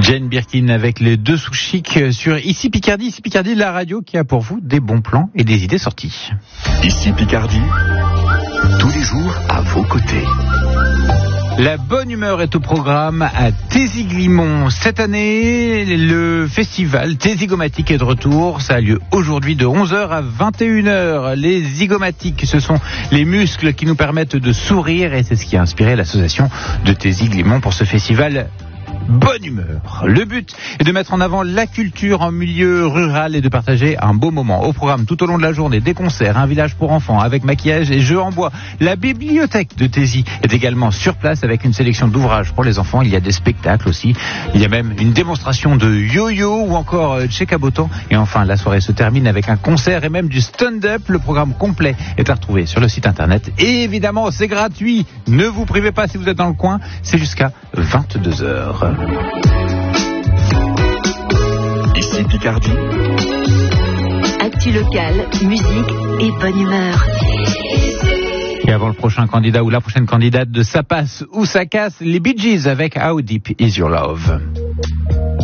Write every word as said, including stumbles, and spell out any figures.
Jane Birkin avec les deux sous chics sur Ici Picardie. Ici Picardie, la radio qui a pour vous des bons plans et des idées sorties. Ici Picardie, tous les jours à vos côtés. La bonne humeur est au programme à Téziglimont. Cette année, le festival Tézigomatique est de retour. Ça a lieu aujourd'hui de onze heures à vingt et une heures. Les zygomatiques, ce sont les muscles qui nous permettent de sourire et c'est ce qui a inspiré l'association de Téziglimont pour ce festival. Bonne humeur. Le but est de mettre en avant la culture en milieu rural et de partager un beau moment. Au programme tout au long de la journée, des concerts, un village pour enfants avec maquillage et jeux en bois. La bibliothèque de Tézi est également sur place avec une sélection d'ouvrages pour les enfants. Il y a des spectacles aussi. Il y a même une démonstration de yo-yo ou encore Tché Cabotan. Et enfin, la soirée se termine avec un concert et même du stand-up. Le programme complet est à retrouver sur le site internet. Et évidemment, c'est gratuit. Ne vous privez pas si vous êtes dans le coin. C'est jusqu'à vingt-deux heures. Ici Picardie. Actu locale, musique et bonne humeur. Et avant le prochain candidat ou la prochaine candidate de Ça passe ou ça casse, les Bee Gees avec How Deep Is Your Love.